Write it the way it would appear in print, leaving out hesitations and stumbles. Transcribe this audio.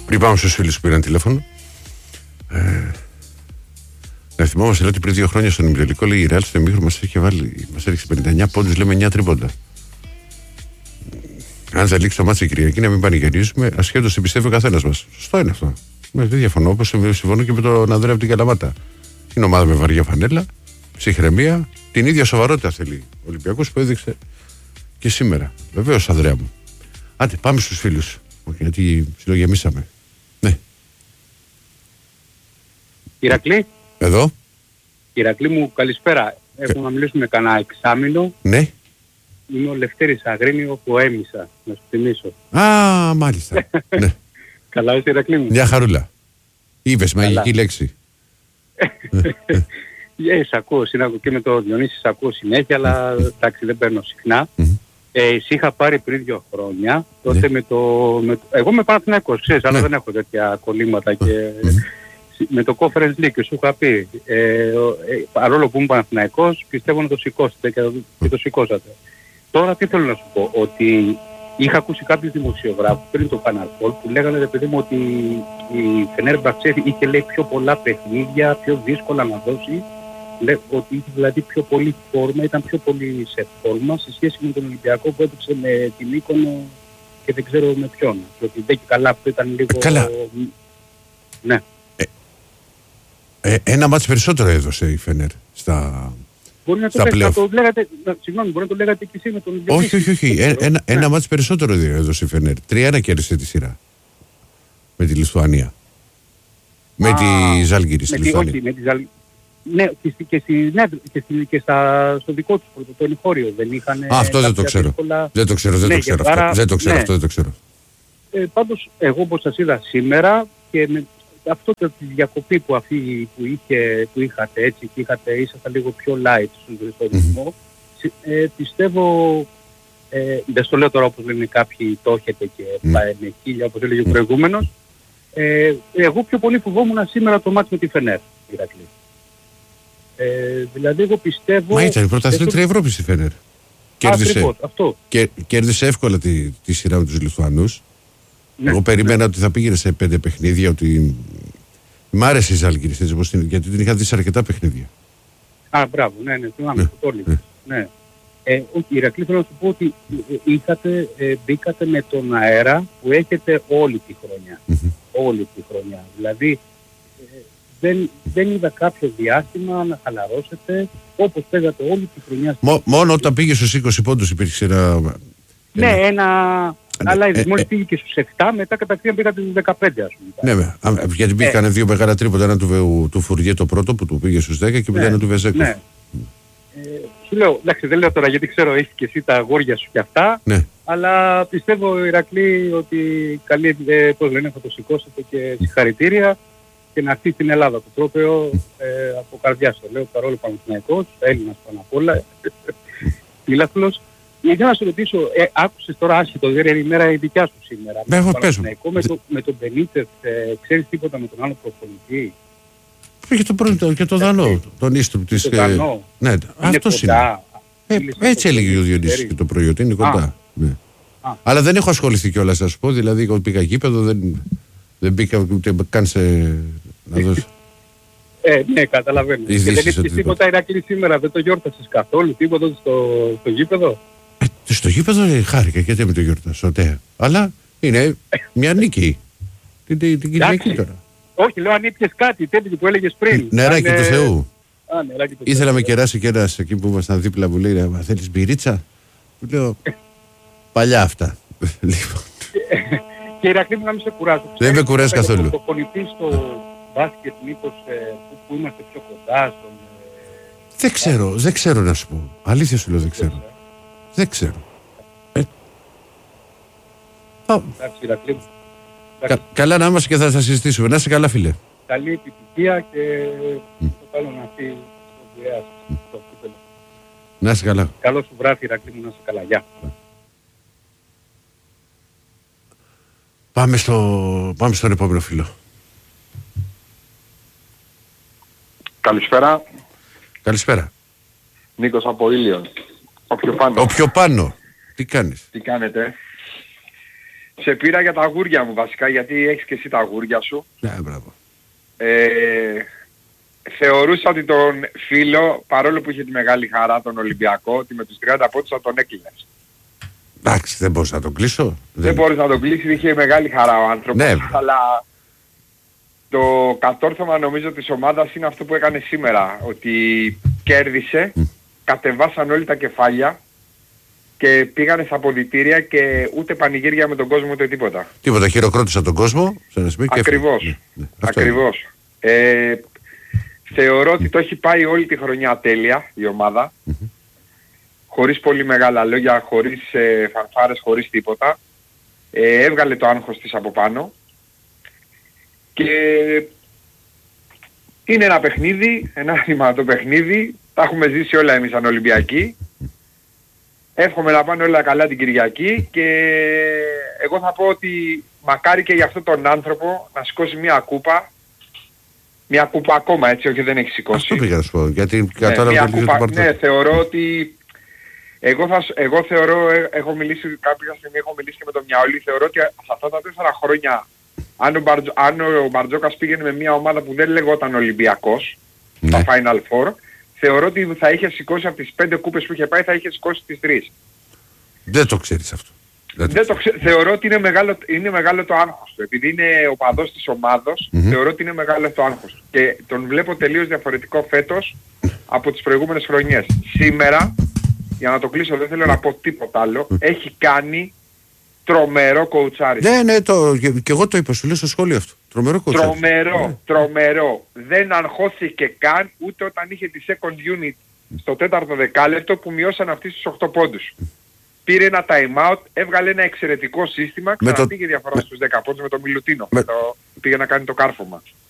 Πριν πάμε στους φίλους που πήραν τηλέφωνο, να θυμόμαστε ότι πριν 2 χρόνια στον ημιτελικό λέει η Ρεάλ στο ημίχρονο μας έριξε 59 πόντους, λέμε 9 τρίποντα. Αν θα λήξει το μάτσο η Κυριακή, να μην πανηγυρίζουμε, ασχέτως τι πιστεύει ο καθένας μας. Σωστό είναι αυτό. Δεν διαφωνώ, όπως συμφωνώ και με τον Ανδρέα από την Καλαμάτα. Είναι ομάδα με βαριά φανέλα, ψυχραιμία, την ίδια σοβαρότητα θέλει ο Ολυμπιακός που έδειξε και σήμερα. Βεβαίως, Ανδρέα μου. Άντε, πάμε στους φίλους. Γιατί συλλογεμίσαμε. Ναι. Ηρακλή. Εδώ. Ηρακλή μου, καλησπέρα. Έχουμε να μιλήσουμε κανένα εξάμηνο. Ναι. Είμαι ο Λευτέρης Αγρίνιο που έμισα, να σου θυμίσω. Α, μάλιστα. Ναι. Καλά είσαι, Ηρακλή μου. Μια χαρούλα. Είπες μαγική λέξη. Σ' ακούω, και με το Διονύση σ' ακούω συνέχεια, αλλά εντάξει δεν παίρνω συχνά. Σε είχα πάρει πριν 2 χρόνια, τότε με το... Εγώ είμαι Παναθηναϊκός, ξέρεις, αλλά δεν έχω τέτοια κολλήματα και... Με το Conference League και σου είχα πει, παρόλο που είμαι Παναθηναϊκός, πιστεύω να το σηκώσετε και το σηκώσατε. Τώρα τι θέλω να σου πω, ότι είχα ακούσει κάποιους δημοσιογράφους πριν το Final Four που λέγανε, ρε παιδί μου, ότι η Φενέρμπαχτσε είχε, λέει, πιο πολλά παιχνίδια, πιο δύσκολα να δώσει, ότι είχε δηλαδή πιο πολύ φόρμα, ήταν πιο πολύ σε φόρμα σε σχέση με τον Ολυμπιακό που έπαιξε με την Μύκονο και δεν ξέρω με ποιον. Και ότι δεν και καλά αυτό ήταν λίγο... Καλά. Ναι. Ένα μάτς περισσότερο έδωσε η Φενέρ στα... Μπορεί να το λέγατε, συγγνώμη, μπορεί να το λέγατε και εσύ με τον Ολυμπιακό. Όχι. Ένα μάτς περισσότερο έδωσε η Φενέρ. 3-1 κέρδισε τη σειρά. Με τη Λιθουανία. Με τη Ζάλγκιρη στη Λιθουανία. Όχι, με τη Ζάλγκιρη. Ναι, και στο δικό τους το ενηχώριο δεν είχαν... Αυτό δεν το ξέρω. Δεν το ξέρω αυτό. Πάντως, εγώ όπως σας είδα σήμερα και με αυτό το διακοπή που είχατε έτσι και ήσασταν λίγο πιο light στον ρυθμό, πιστεύω, δεν στο λέω τώρα όπως λένε κάποιοι το έχετε και πάει με 1000 όπως έλεγε ο προηγούμενος, εγώ πιο πολύ φοβόμουν σήμερα το μάτς με τη Φενέρ, Ηρακλή. Δηλαδή εγώ πιστεύω... Μα ήταν η πρωταθλήτρια Ευρώπης στη Φενέρ. Κέρδισε εύκολα τη σειρά με τους Λιθουανούς. Ναι, εγώ περίμενα ότι θα πήγαινε σε 5 παιχνίδια, ότι μ' άρεσε η Ζάλγκιρη, γιατί την είχα δει σε αρκετά παιχνίδια. Μπράβο, ναι, θυμάμαι, το έλεγες. Ναι. Όχι, Ηρακλή, θέλω να σου πω ότι μπήκατε με τον αέρα που έχετε όλη τη χρονιά. Όλη τη χρονιά. Δηλαδή, δεν είδα κάποιο διάστημα να χαλαρώσετε όπως παίζατε όλη τη χρονιά. Μόνο όταν πήγε στους 20 πόντους υπήρξε ένα... Ναι, αλλά μόλις πήγε και στους 7, μετά κατευθείαν πήγατε στους 15, ας πούμε. Ναι, γιατί πήγανε 2 μεγάλα τρίποτα, ένα του Φουριέ το πρώτο που του πήγε στους 10 και μετά ένα του Βεζέκο. Ναι. Σου λέω, εντάξει, δεν λέω τώρα γιατί ξέρω έχει και εσύ τα αγόρια σου και αυτά, αλλά πιστεύω, Ηρακλή, ότι καλή, πώς λένε, θα το σηκώσετε και συγχαρητήρια και να έρθει στην Ελλάδα το τρόπαιο από καρδιάς το λέω, παρόλο Παναθηναϊκός, Έλληνας πάνω απ' όλα, φίλαθλος. Για να σου ρωτήσω, άκουσες τώρα άσχετο, δεν είναι η μέρα η δικιά σου σήμερα. Με τον Μπενίτσεφ, ξέρεις τίποτα με τον άλλο προπονητή? Και το Δανό, τον Ίστρου της... Ναι, αυτός είναι. Έτσι έλεγε ο Διονύσης και το πρωί, ότι είναι κοντά. Αλλά δεν έχω ασχοληθεί κιόλας, να σου πω, δηλαδή εγώ πήγα γήπεδο, δεν πήγα ούτε καν σε... να δώσω. Ναι, καταλαβαίνω. Και δεν έχεις τίποτα, Ηρακλή, σήμερα, δεν το γιόρτασες καθόλου, τίποτα στο γήπεδο? Στο γήπεδο χάρηκα γιατί με το γιορτάσω, αλλά είναι μια νίκη. Την Κυριακή τώρα. Όχι, λέω αν ήπιες κάτι, τέτοιο που έλεγες πριν. Νεράκι του Θεού. Ήθελα με κεράσει και ένας εκεί που ήμασταν δίπλα μου λέει, μα θέλεις μπυρίτσα? Του λέω, παλιά αυτά. Και Ηρακλή μου, να μην σε κουράσω. Δεν με κουράζει καθόλου. Το πονητή στο μπάσκετ, μήπως που είμαστε πιο κοντά στον... Δεν ξέρω να σου πω. Αλήθεια σου λέω, δεν ξέρω. Δεν ξέρω. Εντάξει, Ηρακλή μου. Καλά να είμαστε και θα συζητήσουμε. Να είσαι καλά, φίλε. Καλή επιτυχία και το καλό να έρθει στο δουλειά σας. Να είσαι καλά. Καλό σου βράδυ, Ηρακλή μου, να είσαι καλά. Γεια. Πάμε στον επόμενο φίλο. Καλησπέρα. Καλησπέρα. Νίκος από Ήλιον. Ο πιο πάνω. Ο πιο πάνω. Τι κάνεις? Τι κάνετε? Σε πήρα για τα αγούρια μου βασικά, γιατί έχεις και εσύ τα αγούρια σου. Ναι, μπράβο. Θεωρούσα ότι τον φίλο, παρόλο που είχε τη μεγάλη χαρά τον Ολυμπιακό, ότι με τους 30 πόντους θα τον έκλεινες. Εντάξει, δεν μπορούσα να τον κλείσω. Δεν μπορείς να τον κλείσεις, είχε μεγάλη χαρά ο άνθρωπος. Ναι. Αλλά το κατόρθωμα νομίζω της ομάδας είναι αυτό που έκανε σήμερα. Ότι κέρδισε, κατεβάσαν όλοι τα κεφάλια και πήγανε στα αποδυτήρια και ούτε πανηγύρια με τον κόσμο ούτε τίποτα. Τίποτα, χειροκρότησαν τον κόσμο. Ακριβώς. Ακριβώς. Θεωρώ ότι το έχει πάει όλη τη χρονιά τέλεια η ομάδα. Χωρίς πολύ μεγάλα λόγια, χωρίς φανφάρες, χωρίς τίποτα. Έβγαλε το άγχος της από πάνω. Και είναι ένα παιχνίδι, ένα δυνατό παιχνίδι. Τα έχουμε ζήσει όλα εμείς σαν Ολυμπιακοί. Εύχομαι να πάνε όλα καλά την Κυριακή και εγώ θα πω ότι μακάρι και για αυτόν τον άνθρωπο να σηκώσει μια κούπα. Μια κούπα ακόμα, έτσι, όχι δεν έχει σηκώσει. Αυτό πήγα να σου πω, γιατί κατάλαβα ότι ναι, θεωρώ ότι... Εγώ θεωρώ, έχω μιλήσει κάποια στιγμή, έχω μιλήσει και με τον Μιαόλη, θεωρώ ότι σε αυτά τα 4 χρόνια, αν ο Μπαρτζόκας πήγαινε με μια ομάδα που δεν λεγόταν Ολυμπιακός, στα Final Four, θεωρώ ότι θα είχε σηκώσει από τις 5 κούπες που είχε πάει, θα είχε σηκώσει τις 3. Δεν το ξέρεις αυτό. Θεωρώ ότι είναι μεγάλο το άγχος του. Επειδή είναι οπαδός της ομάδος, θεωρώ ότι είναι μεγάλο το άγχος του. Και τον βλέπω τελείως διαφορετικό φέτος από τις προηγούμενες χρονιές. Σήμερα, για να το κλείσω, δεν θέλω να πω τίποτα άλλο, έχει κάνει τρομερό κοουτσάρισμα. Ναι, και εγώ το είπα, σου λέω στο σχόλιο αυτό. Τρομερό κοουτσάρισμα. Τρομερό. Δεν αγχώθηκε καν ούτε όταν είχε τη second unit στο 4ο δεκάλεπτο που μειώσαν αυτοί στους 8 πόντους. Πήρε ένα time out, έβγαλε ένα εξαιρετικό σύστημα, ξαναπήγε διαφορά στους 10 πόντους με τον Μιλουτίνο. Πήγε να κάνει το κάρφωμα.